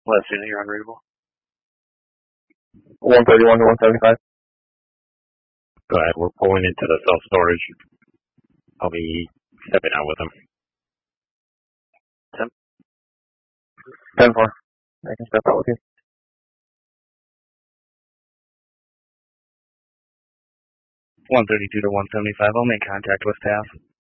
Last unit, you're unreadable. 131 to 175. Go ahead, we're pulling into the self-storage. I'll be stepping out with him. 10-4. I can step out with you. 132 to 175. I'll make contact with staff.